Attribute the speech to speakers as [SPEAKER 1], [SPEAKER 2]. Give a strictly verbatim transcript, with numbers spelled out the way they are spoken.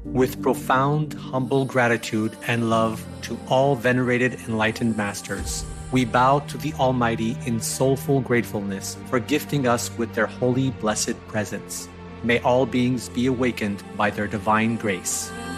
[SPEAKER 1] With profound, humble gratitude and love to all venerated enlightened masters, we bow to the Almighty in soulful gratefulness for gifting us with their holy, blessed presence. May all beings be awakened by their divine grace.